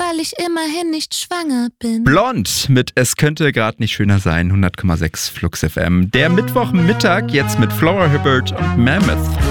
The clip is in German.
weil ich immerhin nicht schwanger bin. Blond mit Es könnte gerade nicht schöner sein, 100,6 Flux FM. Der Mittwochmittag jetzt mit Flora Hibbert und Mammoth.